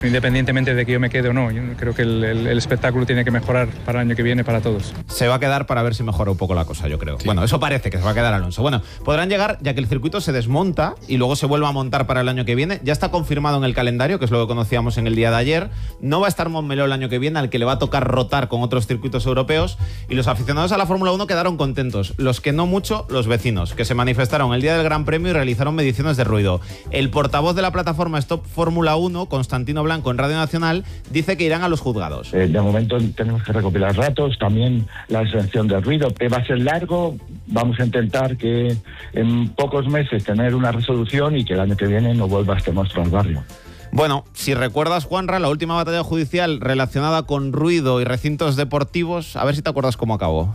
Independientemente de que yo me quede o no, yo creo que el espectáculo tiene que mejorar para el año que viene para todos. Se va a quedar para ver si mejora un poco la cosa, yo creo. Sí. Bueno, eso parece que se va a quedar Alonso. Bueno, podrán llegar, ya que el circuito se desmonta y luego se vuelve a montar para el año que viene. Ya está confirmado en el calendario, que es lo que conocíamos en el día de ayer. No va a estar Montmeló el año que viene, al que le va a tocar rotar con otros circuitos europeos. Y los aficionados a la Fórmula 1 quedaron contentos. Los que no mucho, los vecinos, que se manifestaron el día del Gran Premio y realizaron mediciones de ruido. El portavoz de la plataforma Stop Fórmula 1, Constantino Blanco, en Radio Nacional, dice que irán a los juzgados. De momento tenemos que recopilar datos, también la exención del ruido. Va a ser largo, vamos a intentar que en pocos meses tener una resolución y que el año que viene no vuelva este monstruo al barrio. Bueno, si recuerdas, Juanra, la última batalla judicial relacionada con ruido y recintos deportivos, a ver si te acuerdas cómo acabó.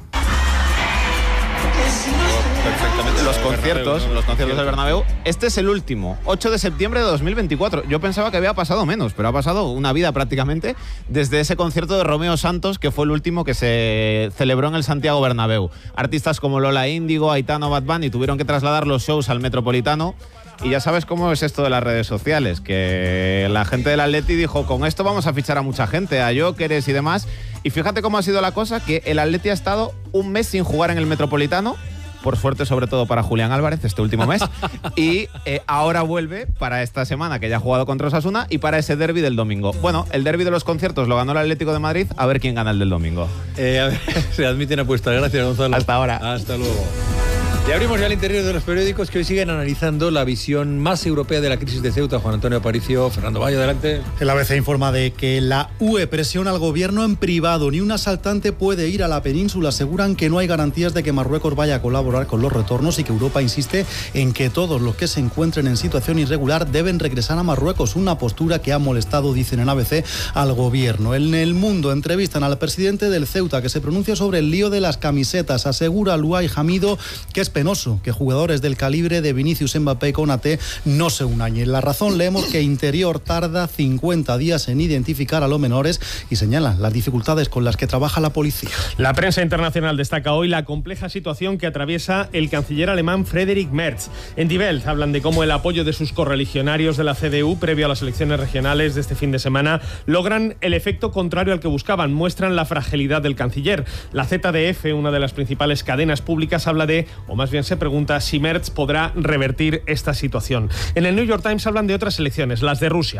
Perfectamente. Los conciertos del Bernabéu. Este es el último, 8 de septiembre de 2024. Yo pensaba que había pasado menos, pero ha pasado una vida prácticamente desde ese concierto de Romeo Santos, que fue el último que se celebró en el Santiago Bernabéu. Artistas como Lola Índigo, Aitana o Bad Bunny tuvieron que trasladar los shows al Metropolitano. Y ya sabes cómo es esto de las redes sociales, que la gente del Atleti dijo, con esto vamos a fichar a mucha gente, a Jóqueres y demás. Y fíjate cómo ha sido la cosa, que el Atleti ha estado un mes sin jugar en el Metropolitano, por suerte sobre todo para Julián Álvarez este último mes, y ahora vuelve para esta semana que ya ha jugado contra Osasuna y para ese derbi del domingo. Bueno, el derbi de los conciertos lo ganó el Atlético de Madrid, a ver quién gana el del domingo. A ver, se admiten apuestas. Gracias, Gonzalo. Hasta ahora. Hasta luego. Y abrimos ya el interior de los periódicos que hoy siguen analizando la visión más europea de la crisis de Ceuta. Juan Antonio Aparicio, Fernando Valle, adelante. El ABC informa de que la UE presiona al gobierno en privado. Ni un asaltante puede ir a la península. Aseguran que no hay garantías de que Marruecos vaya a colaborar con los retornos y que Europa insiste en que todos los que se encuentren en situación irregular deben regresar a Marruecos. Una postura que ha molestado, dicen en ABC, al gobierno. En El Mundo entrevistan al presidente del Ceuta, que se pronuncia sobre el lío de las camisetas. Asegura Luay Hamido que es penoso que jugadores del calibre de Vinicius, Mbappé y Konaté no se unan. Y en La Razón leemos que Interior tarda 50 días en identificar a los menores y señala las dificultades con las que trabaja la policía. La prensa internacional destaca hoy la compleja situación que atraviesa el canciller alemán Friedrich Merz. En Die Welt hablan de cómo el apoyo de sus correligionarios de la CDU previo a las elecciones regionales de este fin de semana logran el efecto contrario al que buscaban. Muestran la fragilidad del canciller. La ZDF, una de las principales cadenas públicas, habla de, o más bien se pregunta, si Merz podrá revertir esta situación. En el New York Times hablan de otras elecciones, las de Rusia.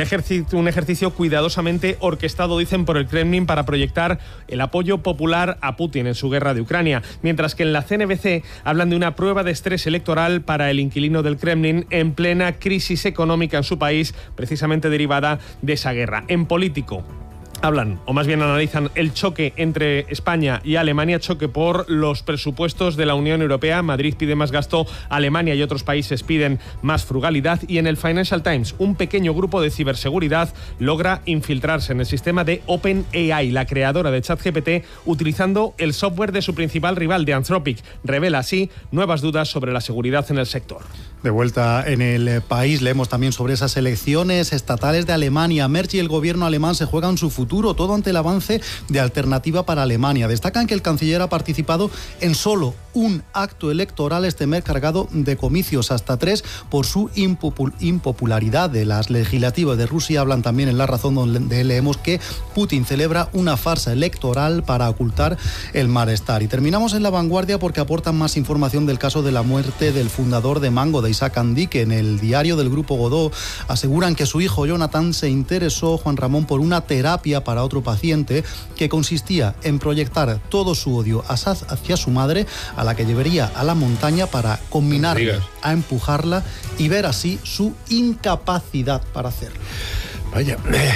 Un ejercicio cuidadosamente orquestado, dicen, por el Kremlin para proyectar el apoyo popular a Putin en su guerra de Ucrania. Mientras que en la CNBC hablan de una prueba de estrés electoral para el inquilino del Kremlin en plena crisis económica en su país, precisamente derivada de esa guerra. En Político hablan, o más bien analizan, el choque entre España y Alemania, choque por los presupuestos de la Unión Europea. Madrid pide más gasto, Alemania y otros países piden más frugalidad. Y en el Financial Times, un pequeño grupo de ciberseguridad logra infiltrarse en el sistema de OpenAI, la creadora de ChatGPT, utilizando el software de su principal rival, de Anthropic. Revela así nuevas dudas sobre la seguridad en el sector. De vuelta en El País, leemos también sobre esas elecciones estatales de Alemania. Merz y el gobierno alemán se juegan su futuro, todo ante el avance de Alternativa para Alemania. Destacan que el canciller ha participado en solo un acto electoral este mes, cargado de comicios, hasta 3, por su impopularidad. De las legislativas de Rusia hablan también en La Razón, donde leemos que Putin celebra una farsa electoral para ocultar el malestar. Y terminamos en La Vanguardia porque aportan más información del caso de la muerte del fundador de Mango, de Isaac Andique. En el diario del Grupo Godó aseguran que su hijo Jonathan se interesó, Juan Ramón, por una terapia para otro paciente que consistía en proyectar todo su odio hacia su madre, a la que llevaría a la montaña para combinarla, a empujarla y ver así su incapacidad para hacerlo. Vaya,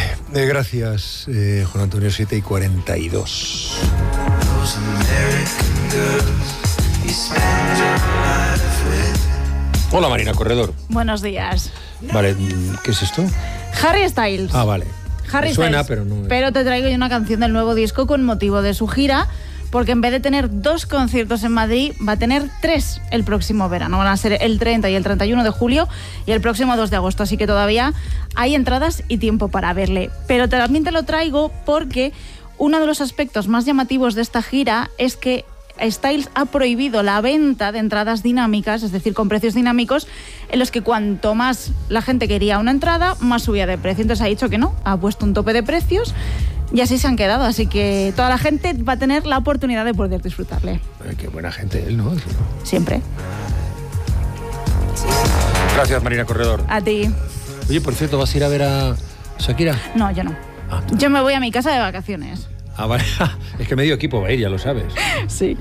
gracias, Juan Antonio. 7:42. Hola, Marina Corredor. Buenos días. Vale, ¿qué es esto? Harry Styles. Ah, vale. Harry suena, Styles, pero no. Pero te traigo yo una canción del nuevo disco con motivo de su gira, porque en vez de tener 2 conciertos en Madrid, va a tener 3 el próximo verano. Van a ser el 30 y el 31 de julio y el próximo 2 de agosto, así que todavía hay entradas y tiempo para verle. Pero también te lo traigo porque uno de los aspectos más llamativos de esta gira es que Styles ha prohibido la venta de entradas dinámicas, es decir, con precios dinámicos, en los que cuanto más la gente quería una entrada, más subía de precio. Entonces ha dicho que no, ha puesto un tope de precios y así se han quedado. Así que toda la gente va a tener la oportunidad de poder disfrutarle. Qué buena gente él, ¿no? Siempre. Gracias, Marina Corredor. A ti. Oye, por cierto, ¿vas a ir a ver a Shakira? No, yo no. Yo me voy a mi casa de vacaciones. Ah, vale. Es que medio equipo va a ir, ya lo sabes. Sí.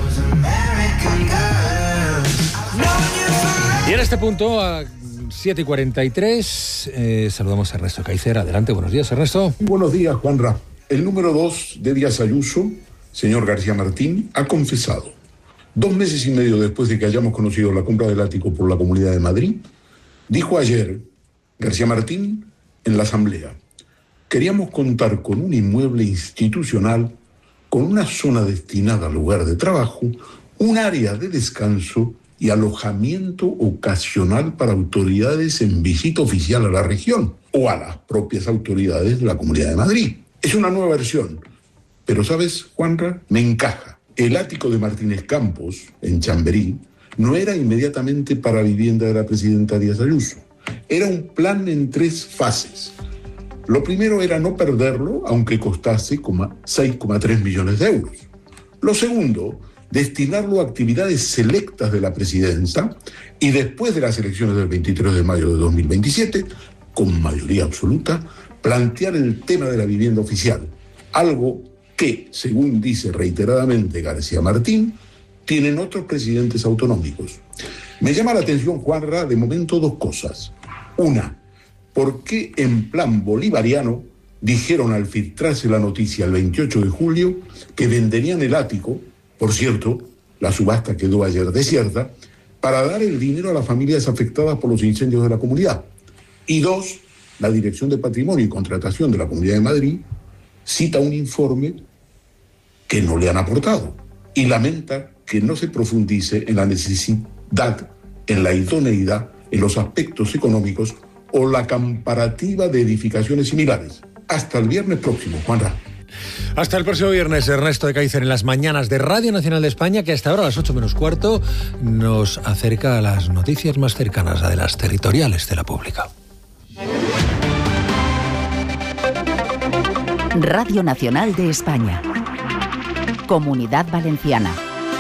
Y en este punto, a 7:43, saludamos a Ernesto Caicer. Adelante, buenos días, Ernesto. Buenos días, Juanra. El número 2 de Díaz Ayuso, señor García Martín, ha confesado, 2 meses y medio después de que hayamos conocido la compra del ático por la Comunidad de Madrid, dijo ayer García Martín en la Asamblea: queríamos contar con un inmueble institucional, con una zona destinada al lugar de trabajo, un área de descanso y alojamiento ocasional para autoridades en visita oficial a la región o a las propias autoridades de la Comunidad de Madrid. Es una nueva versión, pero ¿sabes, Juanra? Me encaja. El ático de Martínez Campos, en Chamberí, no era inmediatamente para vivienda de la presidenta Díaz Ayuso. Era un plan en 3 fases. Lo primero era no perderlo, aunque costase 6,3 millones de euros. Lo segundo, destinarlo a actividades selectas de la presidencia y después de las elecciones del 23 de mayo de 2027, con mayoría absoluta, plantear el tema de la vivienda oficial, algo que, según dice reiteradamente García Martín, tienen otros presidentes autonómicos. Me llama la atención, Juanra, de momento 2 cosas. Una, ¿por qué en plan bolivariano dijeron al filtrarse la noticia el 28 de julio que venderían el ático? Por cierto, la subasta quedó ayer desierta, para dar el dinero a las familias afectadas por los incendios de la comunidad. Y 2, la Dirección de Patrimonio y Contratación de la Comunidad de Madrid cita un informe que no le han aportado y lamenta que no se profundice en la necesidad, en la idoneidad, en los aspectos económicos o la comparativa de edificaciones similares. Hasta el viernes próximo, Juanra. Hasta el próximo viernes, Ernesto de Caicer en las mañanas de Radio Nacional de España, que hasta ahora a las 8 menos cuarto nos acerca a las noticias más cercanas, a de las territoriales de la pública. Radio Nacional de España. Comunidad Valenciana.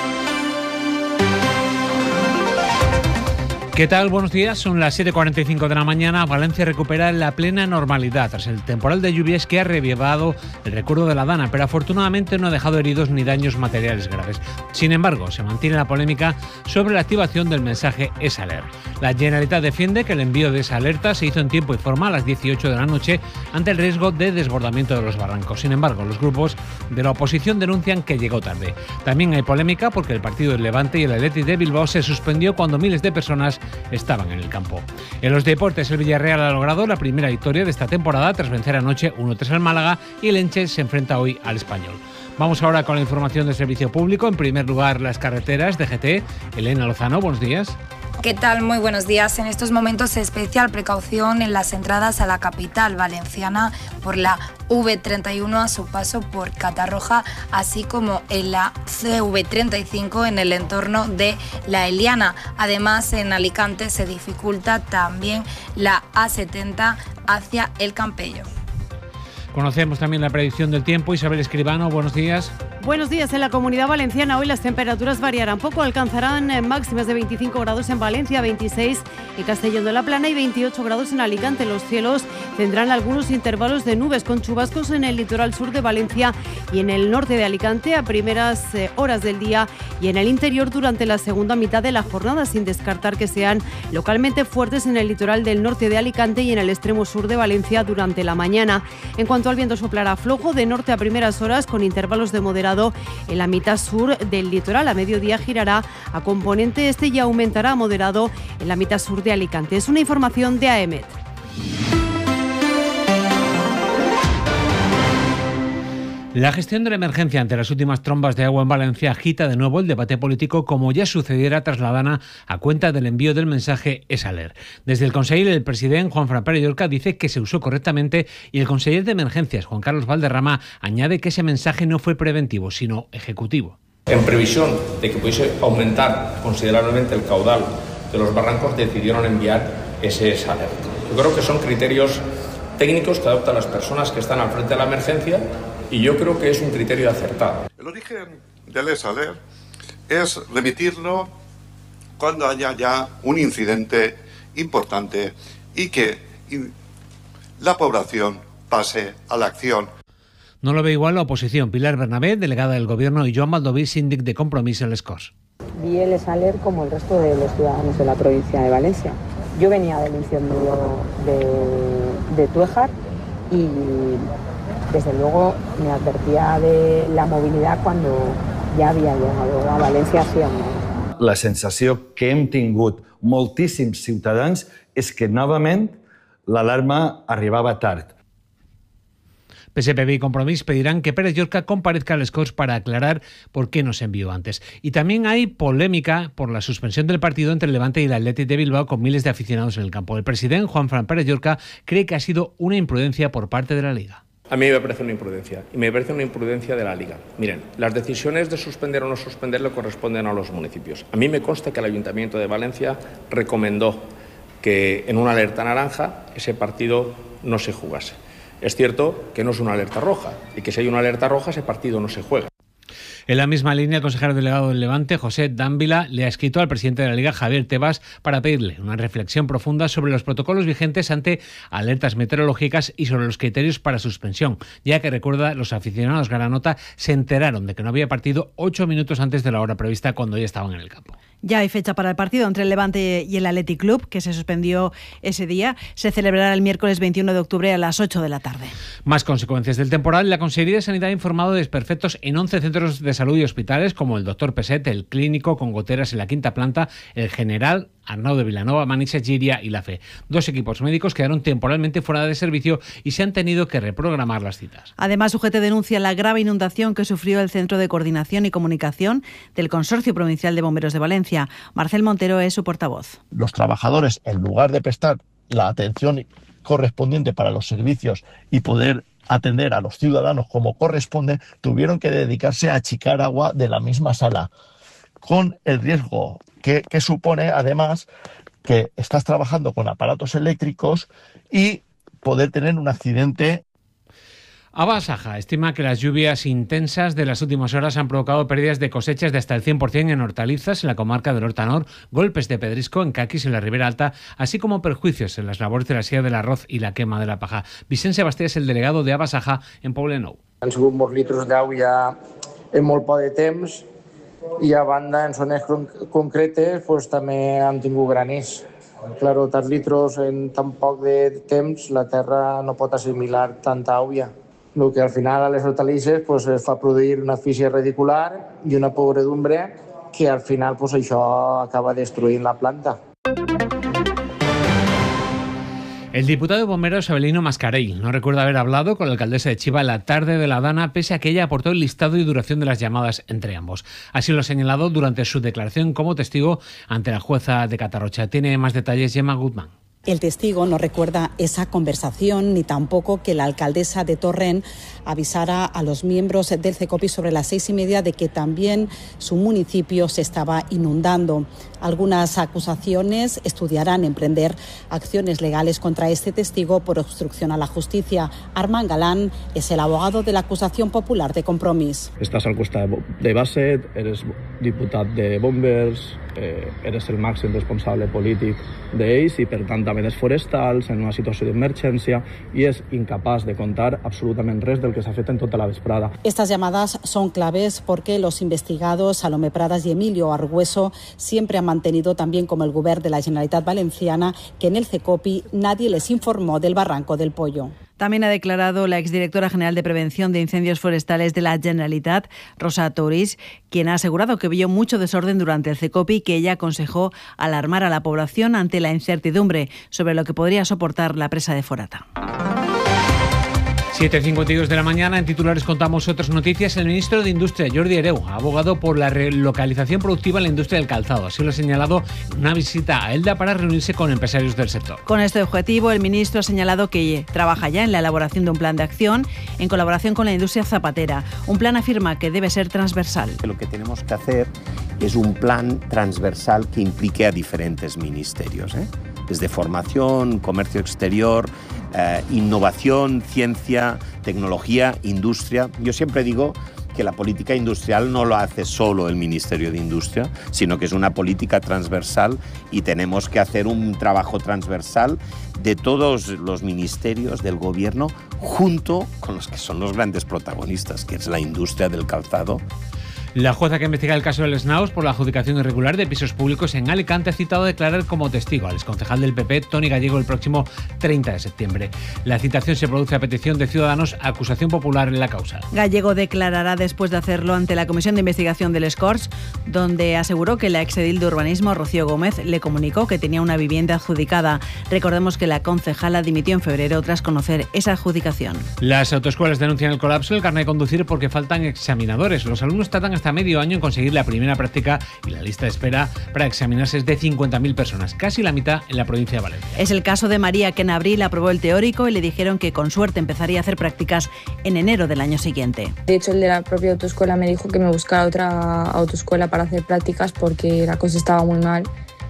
¿Qué tal? Buenos días. Son las 7:45 de la mañana. Valencia recupera la plena normalidad tras el temporal de lluvias que ha revivado el recuerdo de la Dana, pero afortunadamente no ha dejado heridos ni daños materiales graves. Sin embargo, se mantiene la polémica sobre la activación del mensaje EsAler. La Generalitat defiende que el envío de esa alerta se hizo en tiempo y forma a las 18 de la noche ante el riesgo de desbordamiento de los barrancos. Sin embargo, los grupos de la oposición denuncian que llegó tarde. También hay polémica porque el partido del Levante y el Athletic de Bilbao se suspendió cuando miles de personas estaban en el campo. En los deportes, el Villarreal ha logrado la primera victoria de esta temporada tras vencer anoche 1-3 al Málaga y el Elche se enfrenta hoy al Español. Vamos ahora con la información del servicio público. En primer lugar, las carreteras de DGT. Elena Lozano, buenos días. ¿Qué tal? Muy buenos días. En estos momentos especial precaución en las entradas a la capital valenciana por la V31 a su paso por Catarroja, así como en la CV35 en el entorno de La Eliana. Además, en Alicante se dificulta también la A70 hacia el Campello. Conocemos también la predicción del tiempo. Isabel Escribano, buenos días. Buenos días. En la Comunidad Valenciana hoy las temperaturas variarán poco. Alcanzarán máximas de 25 grados en Valencia, 26 en Castellón de la Plana y 28 grados en Alicante. Los cielos tendrán algunos intervalos de nubes con chubascos en el litoral sur de Valencia y en el norte de Alicante a primeras horas del día y en el interior durante la segunda mitad de la jornada, sin descartar que sean localmente fuertes en el litoral del norte de Alicante y en el extremo sur de Valencia durante la mañana. En cuanto al viento, soplará flojo de norte a primeras horas con intervalos de moderado en la mitad sur del litoral. A mediodía girará a componente este y aumentará a moderado en la mitad sur de Alicante. Es una información de AEMET. La gestión de la emergencia ante las últimas trombas de agua en Valencia agita de nuevo el debate político, como ya sucediera tras la Dana a cuenta del envío del mensaje EsAler. Desde el Consell, el presidente Juanfran Pérez Llorca dice que se usó correctamente y el conseller de Emergencias, Juan Carlos Valderrama, añade que ese mensaje no fue preventivo, sino ejecutivo. En previsión de que pudiese aumentar considerablemente el caudal de los barrancos, decidieron enviar esa alerta. Yo creo que son criterios técnicos que adoptan las personas que están al frente de la emergencia y yo creo que es un criterio acertado. El origen del ESALER es remitirlo cuando haya ya un incidente importante y que la población pase a la acción. No lo ve igual la oposición. Pilar Bernabé, delegada del Gobierno, y Joan Baldoví, síndic de Compromís en Les Corts. Vi el ESALER como el resto de los ciudadanos de la provincia de Valencia. Yo venía del incendio de Tuéjar y desde luego me advertía de la movilidad cuando ja havia llegado a València, sí o no. La sensació que hem tingut moltíssims ciutadans és que novament l'alarma arribava tard. PSPB y Compromís pedirán que Pérez Llorca comparezca a Les Corts para aclarar por qué no se envió antes. Y también hay polémica por la suspensión del partido entre el Levante y el Athletic de Bilbao con miles de aficionados en el campo. El presidente Juanfran Pérez Llorca cree que ha sido una imprudencia por parte de la Liga. A mí me parece una imprudencia, y me parece una imprudencia de la Liga. Miren, las decisiones de suspender o no suspender le corresponden a los municipios. A mí me consta que el Ayuntamiento de Valencia recomendó que en una alerta naranja ese partido no se jugase. Es cierto que no es una alerta roja y que si hay una alerta roja ese partido no se juega. En la misma línea, el consejero delegado del Levante, José Dávila, le ha escrito al presidente de la Liga, Javier Tebas, para pedirle una reflexión profunda sobre los protocolos vigentes ante alertas meteorológicas y sobre los criterios para suspensión, ya que, recuerda, los aficionados granota se enteraron de que no había partido 8 minutos antes de la hora prevista cuando ya estaban en el campo. Ya hay fecha para el partido entre el Levante y el Athletic Club, que se suspendió ese día. Se celebrará el miércoles 21 de octubre a las 8 de la tarde. Más consecuencias del temporal. La Consejería de Sanidad ha informado de desperfectos en 11 centros de salud y hospitales, como el Dr. Peset, el Clínico, con goteras en la quinta planta, el General, Arnau de Vilanova, Manises, Llíria y la FE. 2 equipos médicos quedaron temporalmente fuera de servicio y se han tenido que reprogramar las citas. Además, UGT denuncia la grave inundación que sufrió el Centro de Coordinación y Comunicación del Consorcio Provincial de Bomberos de Valencia. Marcel Montero es su portavoz. Los trabajadores, en lugar de prestar la atención correspondiente para los servicios y poder atender a los ciudadanos como corresponde, tuvieron que dedicarse a achicar agua de la misma sala, con el riesgo que supone, además, que estás trabajando con aparatos eléctricos y poder tener un accidente. Abasaja estima que las lluvias intensas de las últimas horas han provocado pérdidas de cosechas de hasta el 100% en hortalizas en la comarca del Hortanor, golpes de pedrisco en caquis en la Ribera Alta, así como perjuicios en las labores de la siega del arroz y la quema de la paja. Vicent Sebastià és el delegado de Abasaja en Poblenou. Han sigut molts litres d'aigua en molt poc de temps i a banda en zones concretes pues, també han tingut graners. Claro, tants litros en tan poc de temps la terra no pot assimilar tanta aigua. Lo que al final a les hortalisses pues, es fa produir una asfíxia radicular i una podredumbre que al final pues, això acaba destruint la planta. El diputado de Bomberos Abelino Mascarell no recuerda haber hablado con la alcaldesa de Chiva la tarde de la Dana, pese a que ella aportó el listado y duración de las llamadas entre ambos. Así lo ha señalado durante su declaración como testigo ante la jueza de Catarrocha. Tiene más detalles Gemma Guzmán. El testigo no recuerda esa conversación ni tampoco que la alcaldesa de Torrent avisara a los miembros del CECOPI sobre las 6:30 de que también su municipio se estaba inundando. Algunas acusaciones estudiarán emprender acciones legales contra este testigo por obstrucción a la justicia. Armand Galán es el abogado de la acusación popular de Compromís. Estàs al costat de Basset, eres diputat de Bombers, eres el màxim responsable polític d'ells i per tant també dels forestals en una situació d'emergència i és incapaç de contar absolutament res del que s'ha fet en tota la vesprada. Estas llamadas son claves porque los investigados Salomé Pradas y Emilio Argüeso siempre han mantenido, también como el Govern de la Generalitat Valenciana, que en el CECOPI nadie les informó del Barranco del Pollo. También ha declarado la exdirectora general de Prevención de Incendios Forestales de la Generalitat, Rosa Toris, quien ha asegurado que vio mucho desorden durante el CECOPI y que ella aconsejó alarmar a la población ante la incertidumbre sobre lo que podría soportar la presa de Forata. 7:52 de la mañana. En titulares contamos otras noticias. El ministro de Industria, Jordi Hereu, ha abogado por la relocalización productiva en la industria del calzado. Así lo ha señalado en una visita a Elda para reunirse con empresarios del sector. Con este objetivo, el ministro ha señalado que trabaja ya en la elaboración de un plan de acción en colaboración con la industria zapatera. Un plan, afirma, que debe ser transversal. Lo que tenemos que hacer es un plan transversal que implique a diferentes ministerios, desde formación, comercio exterior, innovación, ciencia, tecnología, industria. Yo siempre digo que la política industrial no lo hace solo el Ministerio de Industria, sino que es una política transversal y tenemos que hacer un trabajo transversal de todos los ministerios del gobierno junto con los que son los grandes protagonistas, que es la industria del calzado. La jueza que investiga el caso del Snaus por la adjudicación irregular de pisos públicos en Alicante ha citado a declarar como testigo al exconcejal del PP, Toni Gallego, el próximo 30 de septiembre. La citación se produce a petición de Ciudadanos, acusación popular en la causa. Gallego declarará después de hacerlo ante la Comisión de Investigación del Escorts, donde aseguró que la exedil de Urbanismo, Rocío Gómez, le comunicó que tenía una vivienda adjudicada. Recordemos que la concejala dimitió en febrero tras conocer esa adjudicación. Las autoescuelas denuncian el colapso del carnet de conducir porque faltan examinadores. Los alumnos tardan hasta medio año en conseguir la primera práctica y la lista de espera para examinarse es de 50.000 personas, casi la mitad en la provincia de Valencia. Es el caso de María, que en abril aprobó el teórico y le dijeron que con suerte empezaría a hacer prácticas en enero del año siguiente. De hecho, el de la propia autoescuela me dijo que me buscara otra autoescuela para hacer prácticas porque la cosa estaba muy mal.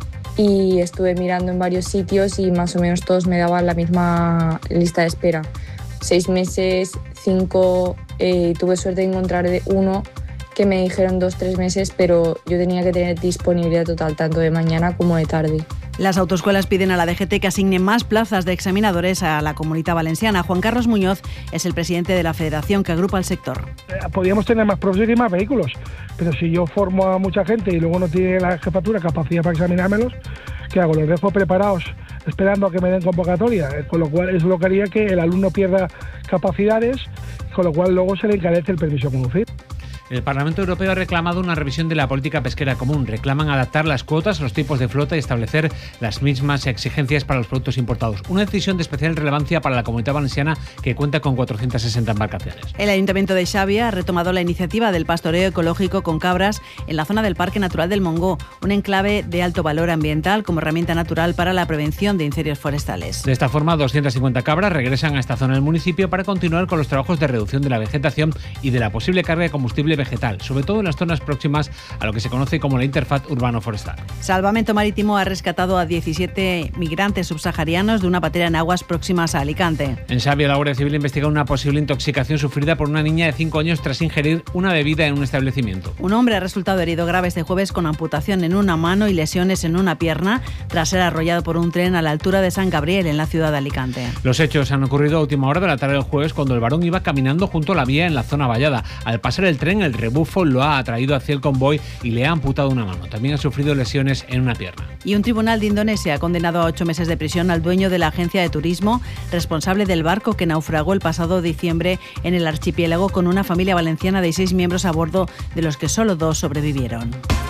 Y estuve mirando en varios sitios y más o menos todos me daban la misma lista de espera. 6 meses, 5, tuve suerte de encontrar uno que me dijeron 2-3 meses, pero yo tenía que tener disponibilidad total, tanto de mañana como de tarde. Las autoescuelas piden a la DGT que asigne más plazas de examinadores a la Comunidad Valenciana. Juan Carlos Muñoz es el presidente de la federación que agrupa al sector. Podríamos tener más profesores y más vehículos, pero si yo formo a mucha gente y luego no tiene la jefatura capacidad para examinármelos, ¿qué hago? Los dejo preparados esperando a que me den convocatoria, con lo cual eso lo que haría que el alumno pierda capacidades, con lo cual luego se le encarece el permiso de conducir. El Parlamento Europeo ha reclamado una revisión de la política pesquera común. Reclaman adaptar las cuotas a los tipos de flota y establecer las mismas exigencias para los productos importados. Una decisión de especial relevancia para la Comunidad Valenciana, que cuenta con 460 embarcaciones. El Ayuntamiento de Xàbia ha retomado la iniciativa del pastoreo ecológico con cabras en la zona del Parque Natural del Montgó, un enclave de alto valor ambiental como herramienta natural para la prevención de incendios forestales. De esta forma, 250 cabras regresan a esta zona del municipio para continuar con los trabajos de reducción de la vegetación y de la posible carga de combustible vegetal, sobre todo en las zonas próximas a lo que se conoce como la interfaz urbano-forestal. Salvamento Marítimo ha rescatado a 17 migrantes subsaharianos de una patera en aguas próximas a Alicante. En Xàbia, la Guardia Civil investiga una posible intoxicación sufrida por una niña de 5 años tras ingerir una bebida en un establecimiento. Un hombre ha resultado herido grave este jueves con amputación en una mano y lesiones en una pierna tras ser arrollado por un tren a la altura de San Gabriel, en la ciudad de Alicante. Los hechos han ocurrido a última hora de la tarde del jueves, cuando el varón iba caminando junto a la vía en la zona vallada. Al pasar el tren, el rebufo lo ha atraído hacia el convoy y le ha amputado una mano. También ha sufrido lesiones en una pierna. Y un tribunal de Indonesia ha condenado a 8 meses de prisión al dueño de la agencia de turismo, responsable del barco que naufragó el pasado diciembre en el archipiélago con una familia valenciana de 6 miembros a bordo, de los que solo 2 sobrevivieron.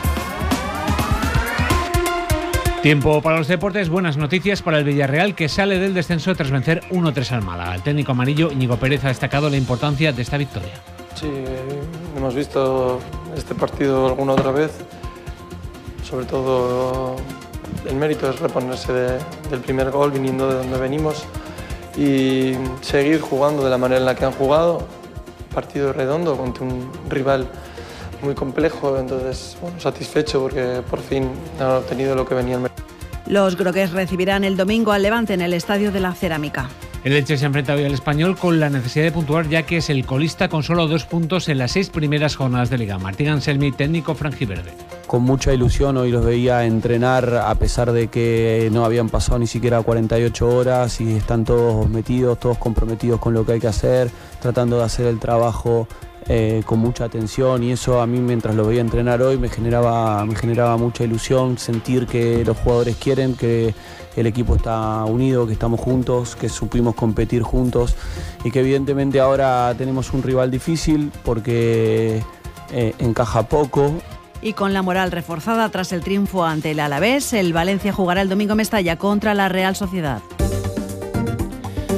Tiempo para los deportes. Buenas noticias para el Villarreal, que sale del descenso tras vencer 1-3 al Málaga. El técnico amarillo, Íñigo Pérez, ha destacado la importancia de esta victoria. Sí, hemos visto este partido alguna otra vez. Sobre todo el mérito es reponerse del primer gol viniendo de donde venimos y seguir jugando de la manera en la que han jugado. Partido redondo contra un rival muy complejo, entonces satisfecho porque por fin han obtenido lo que venía el mercado. Los grogués recibirán el domingo al Levante en el Estadio de la Cerámica. El Elche se enfrenta hoy al Español con la necesidad de puntuar, ya que es el colista con solo 2 puntos en las 6 primeras jornadas de Liga. Martín Anselmi, técnico franjiverde. Con mucha ilusión hoy los veía entrenar, a pesar de que no habían pasado ni siquiera 48 horas y están todos metidos, todos comprometidos con lo que hay que hacer, tratando de hacer el trabajo con mucha atención, y eso a mí, mientras lo veía entrenar hoy, me generaba mucha ilusión, sentir que los jugadores quieren, que el equipo está unido, que estamos juntos, que supimos competir juntos y que evidentemente ahora tenemos un rival difícil porque encaja poco. Y con la moral reforzada tras el triunfo ante el Alavés, el Valencia jugará el domingo en Mestalla contra la Real Sociedad.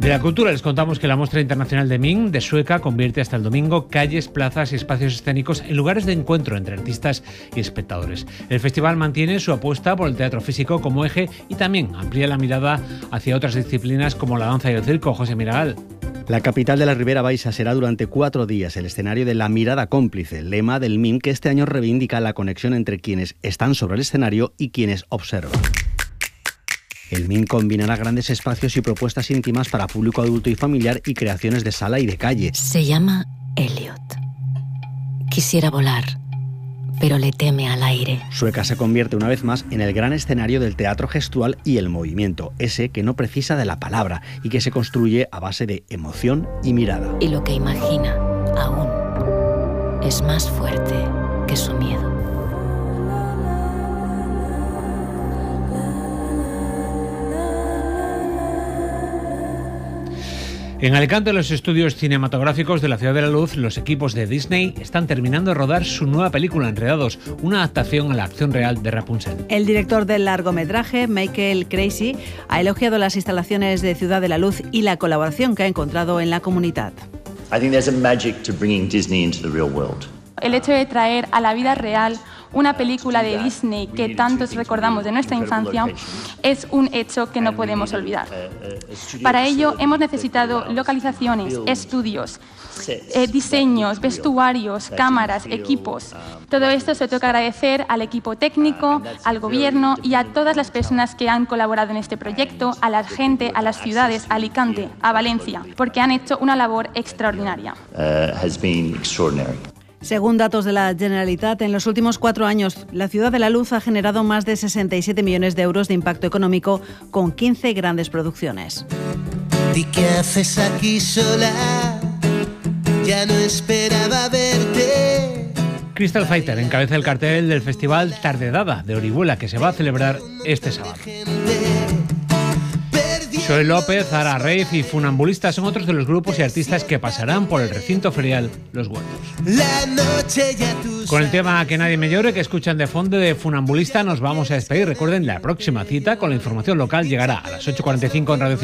De la cultura les contamos que la Mostra Internacional de Ming de Sueca convierte hasta el domingo calles, plazas y espacios escénicos en lugares de encuentro entre artistas y espectadores. El festival mantiene su apuesta por el teatro físico como eje y también amplía la mirada hacia otras disciplinas como la danza y el circo. José Miragal. La capital de la Ribera Baixa será durante 4 días el escenario de La mirada cómplice, lema del MIM que este año reivindica la conexión entre quienes están sobre el escenario y quienes observan. El MIM combinará grandes espacios y propuestas íntimas para público adulto y familiar y creaciones de sala y de calle. Se llama Elliot. Quisiera volar, pero le teme al aire. Sueca se convierte una vez más en el gran escenario del teatro gestual y el movimiento, ese que no precisa de la palabra y que se construye a base de emoción y mirada. Y lo que imagina, aún, es más fuerte que su miedo. En Alicante, los estudios cinematográficos de la Ciudad de la Luz, los equipos de Disney están terminando de rodar su nueva película Enredados, una adaptación a la acción real de Rapunzel. El director del largometraje, Michael Crazy, ha elogiado las instalaciones de Ciudad de la Luz y la colaboración que ha encontrado en la comunidad. El hecho de traer a la vida real una película de Disney que tantos recordamos de nuestra infancia es un hecho que no podemos olvidar. Para ello hemos necesitado localizaciones, estudios, diseños, vestuarios, cámaras, equipos. Todo esto se toca agradecer al equipo técnico, al gobierno y a todas las personas que han colaborado en este proyecto, a la gente, a las ciudades, a Alicante, a Valencia, porque han hecho una labor extraordinaria. Según datos de la Generalitat, en los últimos 4 años, la Ciudad de la Luz ha generado más de 67 millones de euros de impacto económico con 15 grandes producciones. ¿Y qué haces aquí sola? Ya no esperaba verte. Crystal Fighter encabeza el cartel del festival Tardedada de Orihuela, que se va a celebrar este sábado. Zoe López, Zara Reif y Funambulista son otros de los grupos y artistas que pasarán por el recinto ferial Los Huertos. Con el tema Que nadie me llore, que escuchan de fondo de Funambulista, nos vamos a despedir. Recuerden, la próxima cita con la información local llegará a las 8:45 en Radio